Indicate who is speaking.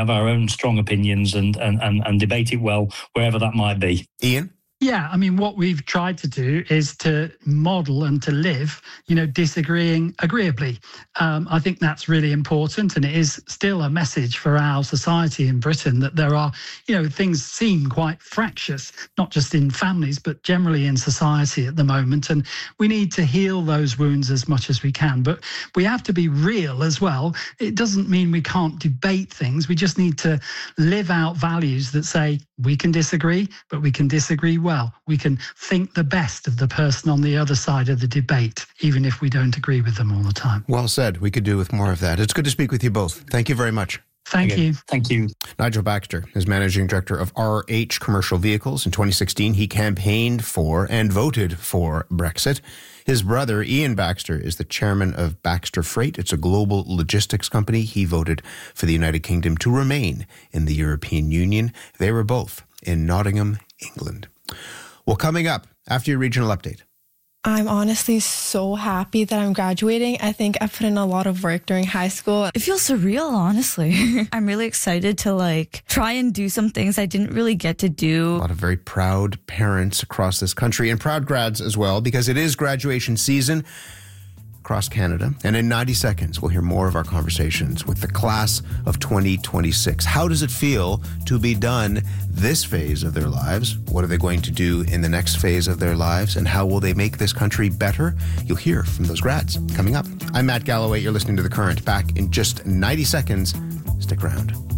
Speaker 1: have our own strong opinions and debate it well, wherever that might be.
Speaker 2: Ian?
Speaker 3: Yeah, I mean, what we've tried to do is to model and to live, disagreeing agreeably. I think that's really important, and it is still a message for our society in Britain that there are, things seem quite fractious, not just in families, but generally in society at the moment. And we need to heal those wounds as much as we can. But we have to be real as well. It doesn't mean we can't debate things. We just need to live out values that say we can disagree, but we can disagree well. We can think the best of the person on the other side of the debate, even if we don't agree with them all the time.
Speaker 2: Well said. We could do with more of that. It's good to speak with you both. Thank you very much.
Speaker 3: Thank you.
Speaker 1: Thank you.
Speaker 2: Nigel Baxter is Managing Director of RH Commercial Vehicles. In 2016, he campaigned for and voted for Brexit. His brother, Ian Baxter, is the chairman of Baxter Freight. It's a global logistics company. He voted for the United Kingdom to remain in the European Union. They were both in Nottingham, England. Well, coming up after your regional update.
Speaker 4: I'm honestly so happy that I'm graduating. I think I put in a lot of work during high school.
Speaker 5: It feels surreal, honestly. I'm really excited to try and do some things I didn't really get to do.
Speaker 2: A lot of very proud parents across this country and proud grads as well, because it is graduation season across Canada. And in 90 seconds, we'll hear more of our conversations with the class of 2026. How does it feel to be done this phase of their lives? What are they going to do in the next phase of their lives? And how will they make this country better? You'll hear from those grads coming up. I'm Matt Galloway. You're listening to The Current. Back in just 90 seconds. Stick around.